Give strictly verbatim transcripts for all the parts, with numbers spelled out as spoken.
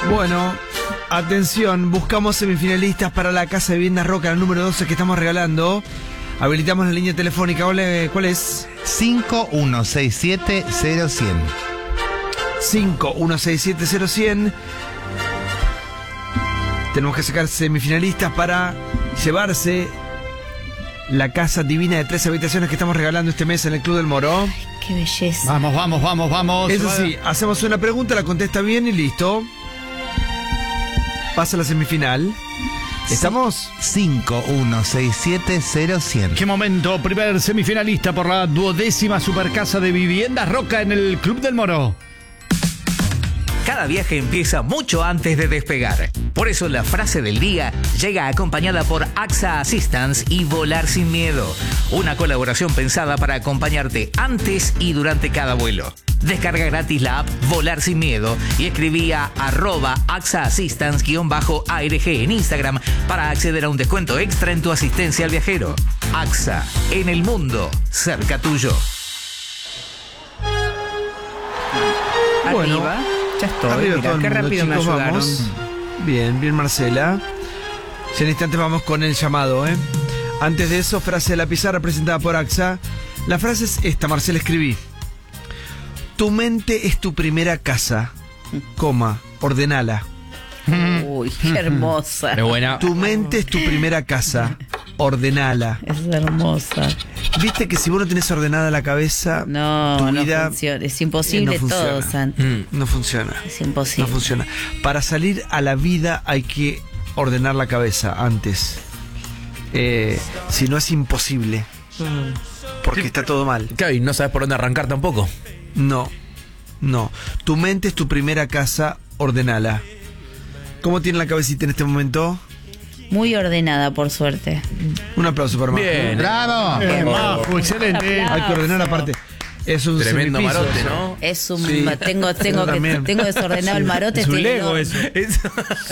Bueno, atención, buscamos semifinalistas para la Casa de Viviendas Roca, el número doce que estamos regalando. Habilitamos la línea telefónica. ¿Cuál es? cinco uno seis siete cero cien. cinco uno seis siete cero cien. Tenemos que sacar semifinalistas para llevarse la casa divina de tres habitaciones que estamos regalando este mes en el Club del Moro. Ay, qué belleza. Vamos, vamos, vamos, vamos. Eso sí, hacemos una pregunta, la contesta bien y listo. Pasa a la semifinal. ¿Estamos? cinco uno seis siete cero cien. Qué momento, primer semifinalista por la duodécima Supercasa de Viviendas Roca en el Club del Moro. Cada viaje empieza mucho antes de despegar. Por eso la frase del día llega acompañada por A X A Assistance y Volar Sin Miedo. Una colaboración pensada para acompañarte antes y durante cada vuelo. Descarga gratis la app Volar Sin Miedo y escribí a arroba A X A Assistance-A R G en Instagram para acceder a un descuento extra en tu asistencia al viajero. A X A, en el mundo, cerca tuyo. Bueno, Arriba. Ya estoy, arriba mira, todo el qué mundo, rápido me chicos, ayudaron. vamos. Bien, bien Marcela. Ya en instantes vamos con el llamado, ¿eh? Antes de eso, frase de la pizarra presentada por A X A. La frase es esta, Marcela, escribí. Tu mente es tu primera casa, coma, ordenala. Uy, qué hermosa. Es buena. Tu mente es tu primera casa, ordenala. Es hermosa. Viste que si vos no tenés ordenada la cabeza, No, tu no vida funciona. Es imposible eh, no todo, funciona. Santi. Mm, no funciona. Es imposible. No funciona. Para salir a la vida hay que ordenar la cabeza antes. Eh, si no es imposible. Porque está todo mal. Claro, y no sabes por dónde arrancar tampoco. No, no. Tu mente es tu primera casa, ordenala. ¿Cómo tiene la cabecita en este momento? Muy ordenada, por suerte. Un aplauso para Majo. Bien. ¡Bravo! Eh, Majo, excelente. Hay que ordenar aparte. Es un Tremendo semipiso, marote, eso. ¿no? Es un Sí. tengo tengo Yo que también. tengo desordenado el marote. Es un estoy Lego enorme. eso. Eso.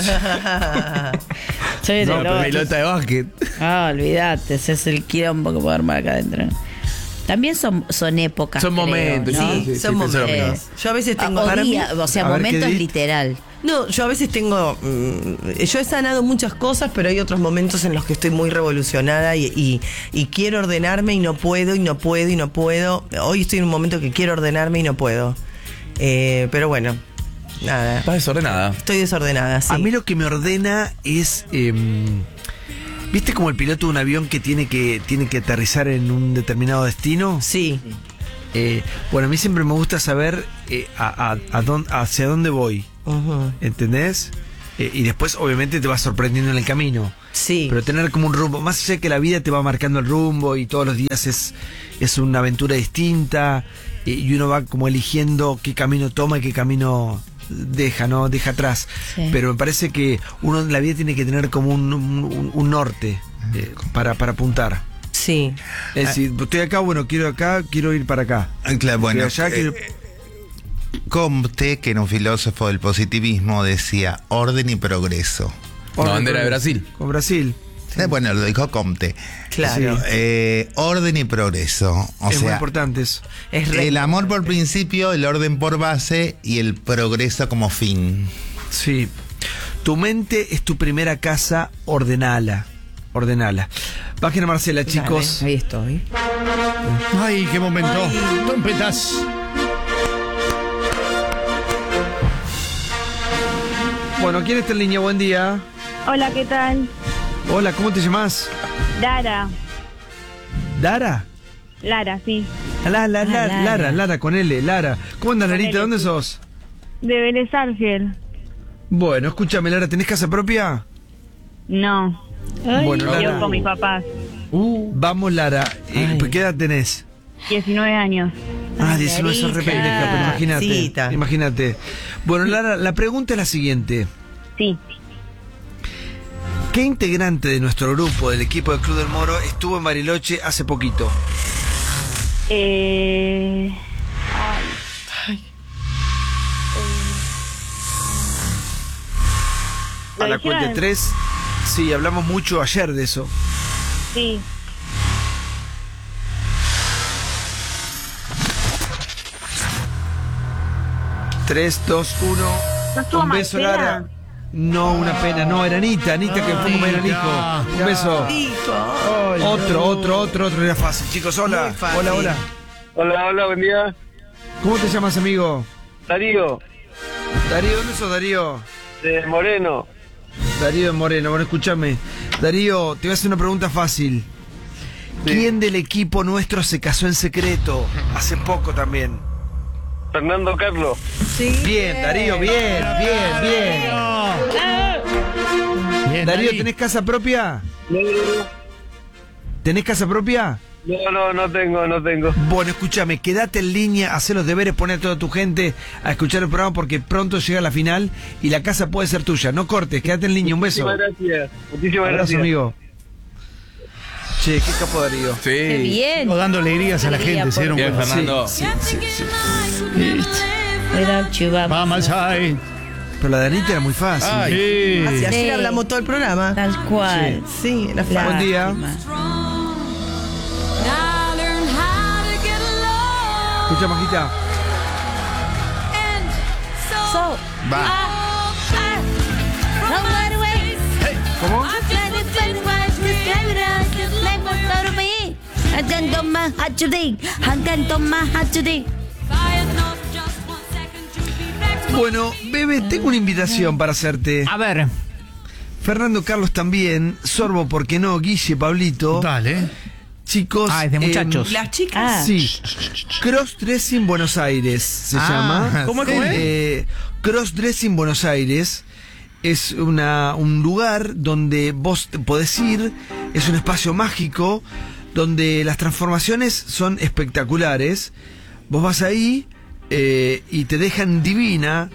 Estoy en No, el pero horno. pelota de básquet. Ah, olvídate, ese es el quilombo que puedo armar acá adentro. También son, son épocas. Son creo, momentos, ¿no? sí, Sí, sí, son sí, pensé lo momentos. mismo. Yo a veces tengo... O, para mí- día, o sea, A ver, ¿qué momentos di? literal. No, yo a veces tengo... mm, yo he sanado muchas cosas, pero hay otros momentos en los que estoy muy revolucionada y, y, y quiero ordenarme y no puedo, y no puedo, y no puedo. Hoy estoy en un momento que quiero ordenarme y no puedo. Eh, pero bueno, nada. Estás desordenada. Estoy desordenada, sí. A mí lo que me ordena es... em, ¿viste como el piloto de un avión que tiene que, tiene que aterrizar en un determinado destino? Sí. Eh, bueno, a mí siempre me gusta saber eh, a, a- a dónde- hacia dónde voy. Ujú. ¿Entendés? Eh, y después obviamente te vas sorprendiendo en el camino. Sí. Pero tener como un rumbo, más allá de que la vida te va marcando el rumbo y todos los días es, es una aventura distinta, eh, y uno va como eligiendo qué camino toma y qué camino deja, ¿no? Deja atrás. Sí. Pero me parece que uno en la vida tiene que tener como un, un- un norte eh, para, para apuntar. Sí. Es decir, estoy acá, bueno, quiero acá, quiero ir para acá. Ah, claro, bueno, Estoy allá, eh, quiero- Comte, que era un filósofo del positivismo, decía orden y progreso. La bandera de Brasil. Con Brasil. Eh, Bueno, lo dijo Comte. Claro. Sí. Eh, orden y progreso. O es muy sea, importante eso. Es re- el amor por principio, el orden por base y el progreso como fin. Sí. Tu mente es tu primera casa, ordenala. Ordenala. Página Marcela, chicos. Dale, ahí estoy. Ay, qué momento. Trompetas. Bueno, ¿quién está en línea? Buen día. Hola, ¿qué tal? Hola, ¿cómo te llamas? Lara. ¿Dara? Lara, sí. La, la, la, Ah, Lara. Lara. Lara, con L, Lara. ¿Cómo andas, Con Larita? L, ¿Dónde sí. sos? De Vélez Arfiel. Bueno, escúchame, Lara, ¿tenés casa propia? No. Bueno, Vivo Lara. con mis papás. Vamos, Lara. Eh, ¿Qué edad tenés? diecinueve años. Ah, Ay, diecinueve, sos re Larita. pendeja, pero imagínate. Cita. Imagínate. Bueno, Lara, la pregunta es la siguiente. Sí. ¿Qué integrante de nuestro grupo, del equipo del Club del Moro, estuvo en Bariloche hace poquito? Eh... A la ¿Lo cuenta de dijeron? tres. Sí, hablamos mucho ayer de eso. Sí. Tres, dos, uno. ¿No estuvo Un beso, Marcela? Lara. No, una pena. No, era Anita. Anita que fue como era el hijo. Un beso. Hijo. Otro, otro, otro, otro. Era fácil. Chicos, hola. Muy fácil. Hola, hola. Hola, hola, buen día. ¿Cómo te llamas, amigo? Darío, Darío, ¿dónde sos, Darío? de Moreno. Darío de Moreno. Bueno, escúchame. Darío, te voy a hacer una pregunta fácil. ¿Quién del equipo nuestro se casó en secreto? Hace poco también. Fernando Carlos. Sí. Bien, Darío, bien, bien, bien. Bien, Darío, Darí. ¿tenés casa propia? No, ¿Tenés casa propia? no, no, no tengo, no tengo. Bueno, escúchame, quédate en línea, hacé los deberes, poné a toda tu gente a escuchar el programa porque pronto llega la final y la casa puede ser tuya. No cortes, quédate en línea, un beso. Muchísimas gracias. Muchísimas Abrazo, gracias. amigo. Che, qué capo Darío. Sí. Qué bien. Sigo dando alegrías a la Alegría gente, se dieron Bien, cuenta. Fernando. Sí, sí, sí, sí. Without you, vamos. Vamos ahí. Pero la de Anita era muy fácil. Ay. Sí. Así, ayer Sí. hablamos todo el programa. Tal cual. Sí, era fácil. Buen día. Lástima. Escucha, Majita. So, Va. ¿Cómo? Bueno, Bebe, tengo una invitación para hacerte. A ver, Fernando Carlos también, Sorbo, ¿por qué no? Guille, Pablito. Dale. Chicos. Ah, es de muchachos. Las chicas. Ah. Sí. Crossdressing Buenos Aires se Ah, llama. ¿cómo es, cómo es? Eh, Crossdressing Buenos Aires es una, un lugar donde vos te podés ir, es un espacio mágico donde las transformaciones son espectaculares. Vos vas ahí eh, y te dejan divina.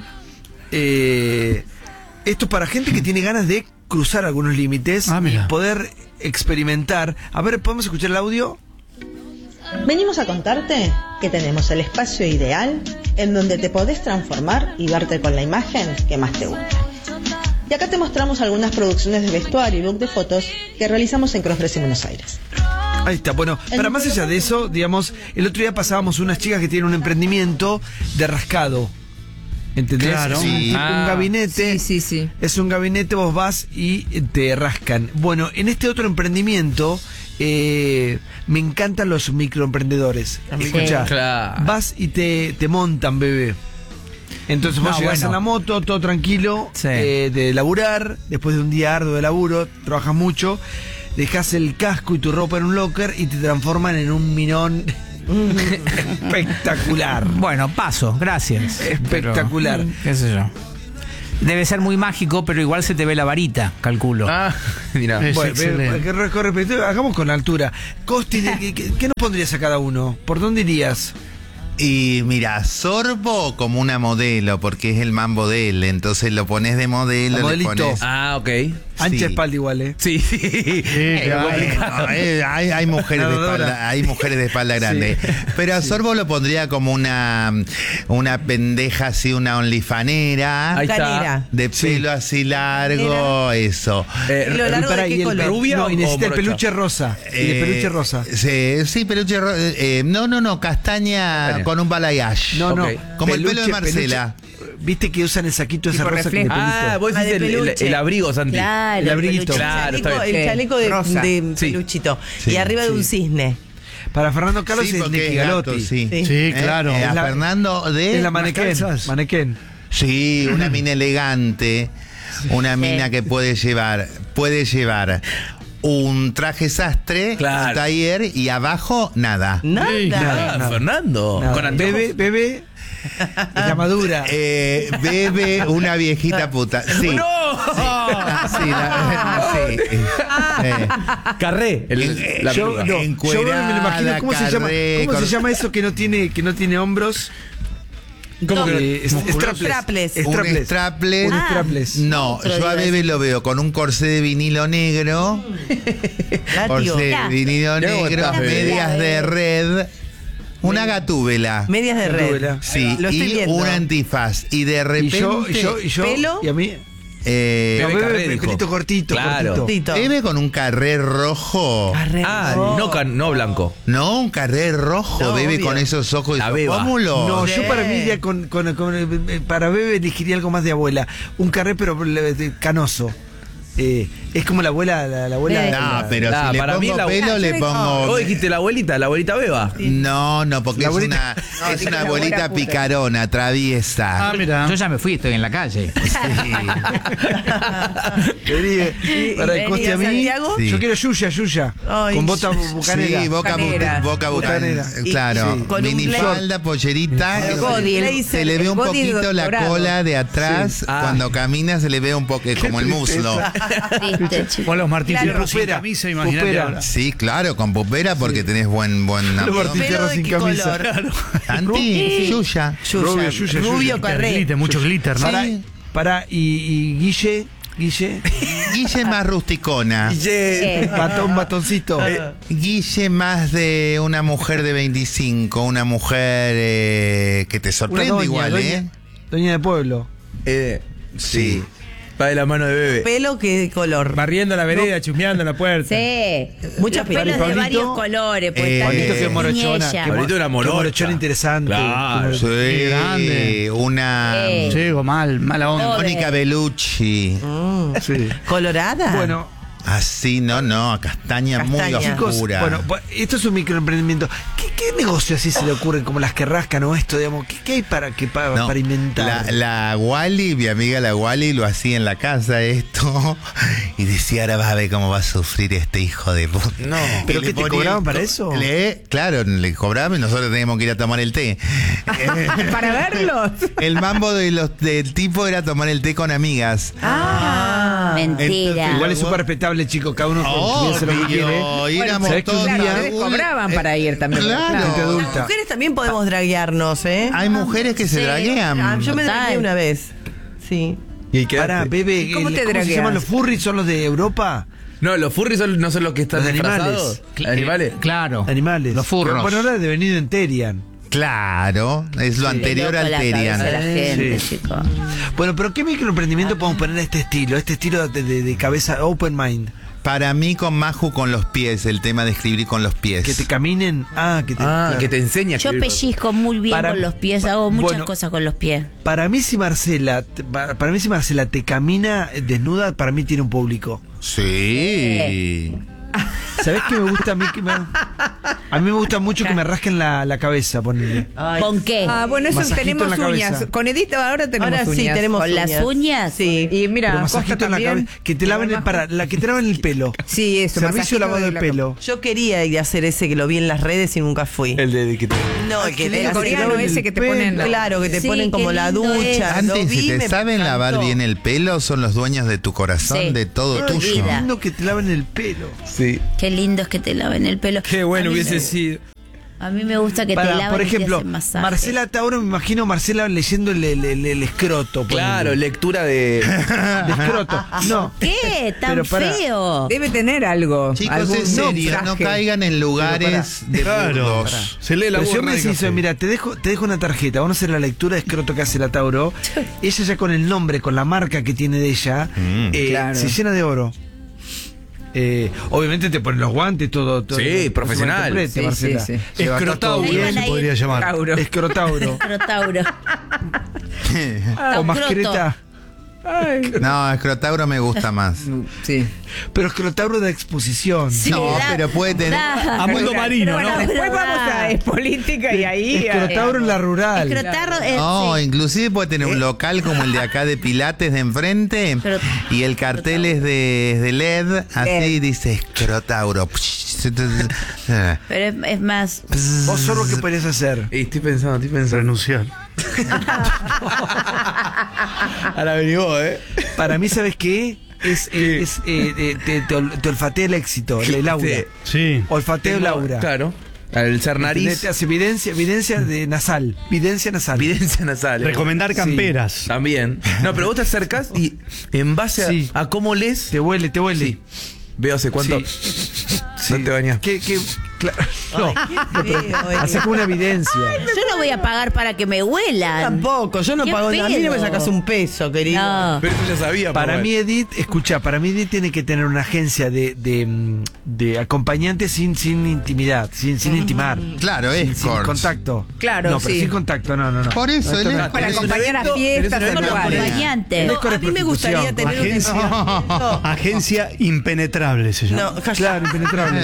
Eh, esto es para gente que tiene ganas de cruzar algunos límites Ah, y mira. poder experimentar. A ver, ¿podemos escuchar el audio? Venimos a contarte que tenemos el espacio ideal en donde te podés transformar y verte con la imagen que más te gusta. Y acá te mostramos algunas producciones de vestuario y look de fotos que realizamos en Crossdressing Buenos Aires. Ahí está, bueno, para más allá de eso, digamos, el otro día pasábamos unas chicas que tienen un emprendimiento de rascado. ¿Entendés? Claro. Es un, Sí. tipo, un Ah. gabinete. Sí, sí, sí. Es un gabinete, vos vas y te rascan. Bueno, en este otro emprendimiento eh, me encantan los microemprendedores. Escuchá, Claro. vas y te, te montan, bebé. Entonces vos No, llegás bueno. en la moto, todo tranquilo, Sí. eh, de laburar, después de un día arduo de laburo, trabajas mucho, dejas el casco y tu ropa en un locker y te transforman en un minón espectacular. bueno, paso, gracias. Espectacular. Pero, qué sé yo. Debe ser muy mágico, pero igual se te ve la varita, calculo. Ah, mira. Es Bueno, excelente. que re- con respeto, hagamos con la altura. Costi, ¿qué, qué, qué nos pondrías a cada uno? ¿Por dónde irías? Y mira, Sorbo como una modelo, porque es el mambo de él. Entonces lo pones de modelo, La le modelito. pones. Ah, ok. Ancha Sí. espalda igual, ¿eh? Sí. Sí, claro. No, eh, hay, hay mujeres de Nadadora. espalda, hay mujeres de espalda grande. Pero a Sorbo lo pondría como una, una pendeja así, una onlifanera. Ahí está. Canera. De pelo así largo, eso. Eh, ¿Lo largo Pará, de y qué el color? rubia no, o- y necesita o el morocha? peluche rosa. y el Eh, peluche rosa. Sí, sí, peluche rosa. Eh, no, no, no, castaña Castaña. con un balayage. No, no. ok. Como el pelo de Marcela. peluche- Viste que usan el saquito ese Tipo rosa que reflejo. de Ah, pelito. vos Ah, decís de el, el- peluche. el abrigo, Santi. Claro, El abriguito. peluche. Claro, está Chaleco- bien. el chaleco de, Rosa. de Sí. peluchito. Sí. Y arriba de un Sí. cisne. Para Fernando Carlos Sí, es porque Nicky es gato, Galotti. sí. Sí. Sí, Eh, claro. eh, a Es la- Fernando de. Es la manequén. calzas. Manequén. Sí, una mina elegante, una mina que puede llevar, puede llevar un traje sastre, Claro. un taller y abajo nada. Nada. Sí, Ah, nada. Fernando. Nada. Con anteojos. Bebe, bebé. Es la madura. Eh, bebe una viejita puta. Sí. ¡No! Sí, la- sí. Eh, Carré. el- la yo, peluca. no, yo encuerada, me lo imagino. ¿Cómo, se llama, carré, ¿cómo se con- llama eso que no tiene, que no tiene hombros? ¿Cómo Eh, es- strapless. Strapless. un Strapless. strapless. Un strapless. No, Otro yo a iba a Bebe lo veo con un corsé de vinilo negro. Látigo. Corsé de vinilo Ya negro, aguantás, Bebe. medias de red. Una gatúbela. Medias de red. Gatúbela. Sí, Lo estoy y viendo. un antifaz. Y de Y repente. yo, y yo, y yo. ¿Pelo? Y a mí. Eh, No, Bebe bebe, Carré, dijo. pelito cortito, Claro. cortito. Bebe con un carré rojo. Ah, no, can- no blanco. No, un carré rojo, No, bebe obvio. con esos ojos y La esos beba. pómulos. No, Sí. yo para mí iría con, con, con- eh, para bebé elegiría algo más de abuela. Un carré pero le- de- canoso. Eh, es como la abuela, la, la abuela. Eh. No, la- pero Nah, si le para mí pongo la- pelo, Ah, le yo digo- pongo. Vos dijiste la abuelita, la abuelita beba. No, no, porque La es abuelita- una, No, es digo una la abuelita abuela puta. picarona, traviesa. Ah, mira. Yo ya me fui, estoy en la calle. Vení, para el vení coste a a mí. Santiago. Sí. Yo quiero Yuya, Yuya. Ay, Con bota bucanera. Sí, boca Bucanera. bu- boca Bucanera. bucanera. Y- Claro, sí. Con un minifalda, pollerita. El body, el- Se le ve el un body poquito la dorado. cola de atrás. Ah. Cuando camina se le ve un poco como el muslo. Triste, chico. Con los Martín Claro. Fierro sin Pupera, camisa, imagínate pupera. ahora. Sí, claro, con pupera porque tenés buen buen Los abdomen. Martín ¿Pelo Fierro de sin qué camisa. color? Santi, Yuya. Yuya. Rubio, Yuya, Rubio Yuya. carré. Glitter, mucho glitter, ¿no? Para, para y, y Guille, Guille, Guille más rusticona. Eh, batón, batoncito. Guille más de una mujer de veinticinco, una mujer eh, que te Una sorprende doña, igual, doña, ¿eh? doña de pueblo. Eh, Sí. va de la mano de bebé. ¿Pelo qué color? Barriendo la vereda, chusmeando la puerta. sí. Muchas Los pelos de Pablito. varios colores. Pues Eh, están Pablito, de que morochona. niñella. Que Pablito era que morocha. morochona interesante. Claro. Sí, Qué grande. una Eh. Llego mal, mala onda. Pobre. Mónica Bellucci. Sí. ¿Colorada? Bueno, Así, no, no, castaña, muy Castaña. chicos, oscura. bueno, bu- esto es un microemprendimiento. ¿Qué, qué negocio así se le ocurren como las que rascan o esto, digamos? ¿Qué, qué hay para, que, para, No, para inventar? La, la Wally, mi amiga la Wally, lo hacía en la casa esto y decía, ahora vas a ver cómo va a sufrir este hijo de puta. No. ¿Pero Y le qué te ponía cobraban el para co- eso? Le, claro, le cobraban y nosotros teníamos que ir a tomar el té. Para verlos. El mambo de los, del tipo era tomar el té con amigas. Ah. Mentira. Igual es súper respetable, chicos. Cada uno piensa lo que quiere. Obvio, y éramos ¿sabés que un todos día- Claro, ustedes cobraban para ir también. Claro. Gente Las adulta. mujeres también podemos draguearnos, ¿eh? Hay mujeres que se Sí. Ah, draguean. yo me Total. dragué una vez. Sí. ¿Y qué Pará, hace? bebé, ¿Y cómo el- te ¿cómo se dragueas? llaman los furries? ¿Son los de Europa? No, los furries son- no son los que están Los disfrazados. animales. ¿Animales? Claro. Animales. Los furros. Bueno, ahora de venido en Terian. Claro, es lo anterior Loco al la cabeza de la Terian. gente, Sí. chicos. Bueno, pero ¿qué microemprendimiento Ah. podemos poner a este estilo? Este estilo de, de- de cabeza open mind. Para mí con Maju con los pies, el tema de escribir con los pies. Que te caminen. Ah, que te. Ah, claro. que te enseña a Yo escribir. pellizco muy bien Para- con los pies, hago muchas bueno. cosas con los pies. Para mí si Marcela, te- para para mí si Marcela te camina desnuda, para mí tiene un público. Sí. ¿Sabés qué me gusta a mí? Que me- a mí me gusta mucho que me rasquen la, la cabeza, ponele. ¿Con qué? Ah, bueno, eso Masajito tenemos en la uñas. cabeza. Con Edith ahora tenemos Ahora sí uñas. tenemos ¿Con las uñas? Sí. Y mira, Pero Costa masajito en la también. cabeza. Que te laven el, para, la que te laven el pelo. Sí, eso. Servicio masajito lavado de la- pelo. Yo quería ir a hacer ese que lo vi en las redes y nunca fui. El de, de que te. No, Ay, que qué te lindo, El hacen- coreano ese que te ponen. la- Claro, que te Sí, ponen como qué la lindo ducha. es. Lo Antes, vi, si te me saben lavar encantó. bien el pelo, son los dueños de tu corazón, Sí. de todo Ay, tuyo. vida. lindo que te laven el pelo. Sí. Qué lindo es que te laven el pelo. Qué bueno A mí hubiese me- sido. A mí me gusta que Para, te laven por y te ejemplo, hacen masaje. Marcela Tauro, me imagino Marcela leyendo el, el, el- el escroto. ponele. Claro, lectura de. De escroto. No. ¿Qué? ¿Tan Pero para- feo? Debe tener algo. Chicos, algún en serio, no traje. caigan en lugares de Claro. burdos. Se lee la Pero si yo burra me de decís, café. mira, te dejo, te dejo una tarjeta, vamos a hacer la lectura de escroto que hace la Tauro. Ella ya con el nombre, con la marca que tiene de ella, Mm. eh, Claro. se llena de oro. Eh, obviamente te ponen los guantes, todo. todo Sí, todo profesional. malinterprete, Sí, Marcela. sí, sí. Se va a estar todo Escrotauro bien. se podría llamar. Tauro. Escrotauro. Escrotauro. O mascreta. Ay. No, escrotauro me gusta más. Sí. Pero escrotauro de exposición. Sí, No, da- pero puede tener- da- A mundo Pero marino, bueno, ¿no? después vamos a es política y ahí. Escrotauro en la rural. Escrotarro es. No, sí. inclusive puede tener un local como el de acá de Pilates de enfrente Pero- y el cartel es de, es de L E D, así L E D. dice escrotauro. Pero es, es más. Vos solo qué podrías hacer. Y estoy pensando, estoy pensando. Renunciar. Ahora vení vos, ¿eh? Para mí, ¿sabes qué? Es, eh, es eh, eh, te, te ol- te olfatea el éxito, el aura. Sí. Sí. Olfateo el aura. Claro. El ser ¿Entendés? nariz. Te hace evidencia, evidencia de nasal. Evidencia nasal. Evidencia nasal. Recomendar camperas. También. No, pero vos te acercás y en base a, Sí. a cómo lees, Te huele, te huele. Sí. veo hace cuánto. Sí. Sí. No te bañas. ¿Qué, qué, cla- no, Qué feo, hace como una evidencia. Yo no voy a pagar para que me huelan. Tampoco, yo no ¿Qué pago nada. A mí no me pedo? sacas un peso, querido. No. Pero eso ya sabía. Para Paul. mí Edith, escucha, para mí Edith tiene que tener una agencia de, de, mm, de acompañantes sin, sin intimidad, sin, sin intimar. Claro, Sin, sin escorts. contacto. Claro, no, pero sí. sin contacto, no, no, no. Por eso No, esto el no- escort Para es un acompañar a evento, fiestas tenés una sexuales. Acompañante. El No, escort a es mí me gustaría prostitución. tener un Agencia, emprendimiento. agencia impenetrable se llama. No, Claro, impenetrable.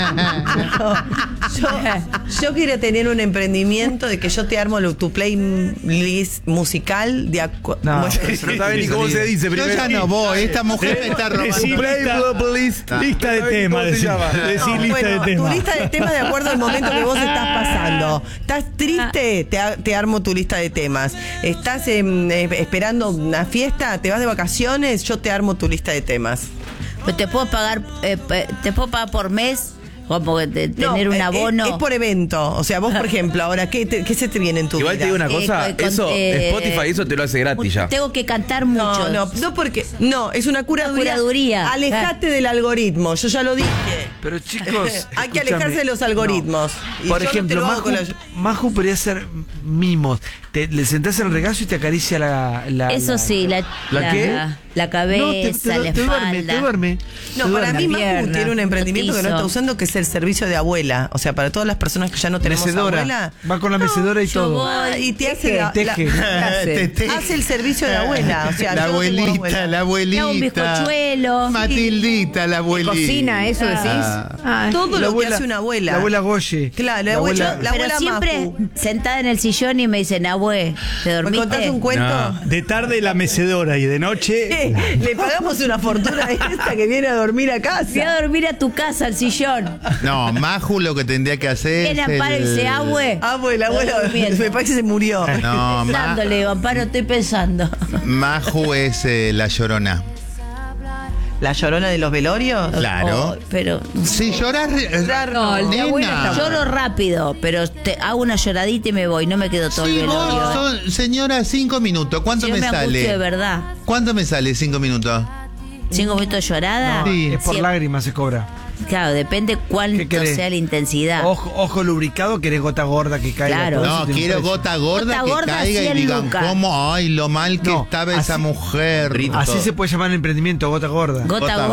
yo, yo quiero tener un emprendimiento de que yo te armo lo- tu playlist musical de acu- No, Bueno, No sabe ni cómo se dice Yo primero. ya no voy, esta mujer me está robando. Decí lista, lista de No sabe ni temas. cómo se Decí, llama. decí no, lista bueno, de tu temas. lista de temas de acuerdo al momento que vos estás pasando. ¿Estás triste? Te, a- te armo tu lista de temas. ¿Estás em, eh, esperando una fiesta? ¿Te vas de vacaciones? Yo te armo tu lista de temas. Pues te puedo pagar, eh, pe- te puedo pagar por mes, como que te- No, tener un eh, abono. Es, es por evento. O sea, vos, por ejemplo, ahora, ¿qué, te- qué se te viene en tu Igual vida? te digo una Eh, cosa, con- con- eso, eh, Spotify, eso te lo hace gratis ya. Tengo que cantar mucho. No, no, no porque no, es una curaduría. curaduría. Alejate del algoritmo, yo ya lo dije. Pero chicos, Hay que escúchame, alejarse de los algoritmos. no. Y Por yo no te ejemplo, lo hago Maju, con la- Maju podría hacer mimos. Te, le sentás en el regazo y te acaricia la. la Eso la- sí, la, ¿La la, qué? la cabeza, No, te, te- la te espalda. duerme, te duerme. No, Te para duerme. mí La Maju pierna, tiene un emprendimiento que no cotizo. está usando, que es el servicio de abuela. O sea, para todas las personas que ya no tenemos Mecedora. abuela. Va con la mecedora y yo todo. voy. Y te hace Teje, la, la- teje. hace, Te- te- hace el servicio de abuela. O sea, La yo no tengo abuelita, abuela. la Te abuelita. hago un bizcochuelo. Matildita, la abuelita. Cocina, eso decís. Ah. Ah, Todo La lo abuela- que hace una abuela. La abuela Goye. Claro, la abuela- la Pero abuela siempre Maju. sentada en el sillón y me dicen, abue, ¿te ¿Me dormiste? contás un cuento? No. De tarde la mecedora y de noche. Eh, Le pagamos una fortuna a esta que viene a dormir a casa. Fui a dormir a tu casa, al sillón. No, Maju lo que tendría que hacer Viene es Amparo y el- dice, abue. Ah, pues la abuela Durmiendo. me parece que se murió. No, Ma- Dándole, Amparo, estoy pensando. Maju es eh, la llorona. ¿La llorona de los velorios? Claro. Oh, pero Si lloras. No, el de abuela está lloro rápido, pero te hago una lloradita y me voy, no me quedo todo el Sí, velorio. vos ¿eh? son- señora, cinco minutos. ¿Cuánto Yo me, me angustio sale? de verdad. ¿Cuánto me sale cinco minutos? ¿Cinco minutos de llorada? Sí. Es por Siem- lágrimas se cobra. Claro, depende ¿Qué cuánto querés? sea la intensidad. Ojo, ojo lubricado, querés gota gorda que caiga. Claro. todo eso No, tiene un quiero precio. gota gorda Gota que gorda, caiga y cien digan lucas. cómo, ay, lo mal que No, estaba esa así- mujer. Rito. Así se puede llamar el emprendimiento, gota gorda. Gota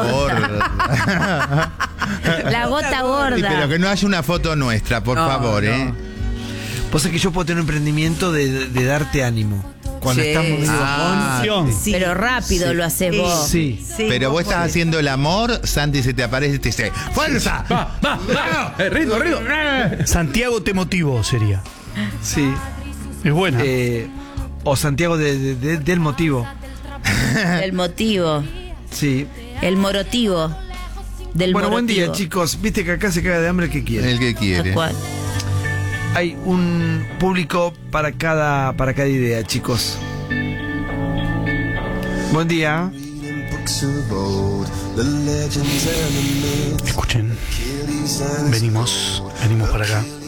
gorda. La gota gorda. Y pero que no haya una foto nuestra, por No, favor, no. ¿eh? Vos sabés que yo puedo tener un emprendimiento de, de- de darte ánimo. Cuando Sí. estamos medio Ah, Acción. Sí. Pero rápido Sí. lo haces Sí. vos. Sí. Sí, Pero vos vos estás podés. haciendo el amor, Santi se te aparece y te dice, ¡fuerza! Va, va, va. Eh, ritmo, ritmo. Santiago te motivo sería. Sí. Es buena. Eh, o Santiago de- de- de- del motivo. El motivo. Sí. El morotivo. Del Bueno, buen día, morotivo. chicos. Viste que acá se caga de hambre el que quiere. El que Tal quiere. cual. Hay un público para cada, para cada idea, chicos. Buen día. Escuchen. Venimos, venimos para acá.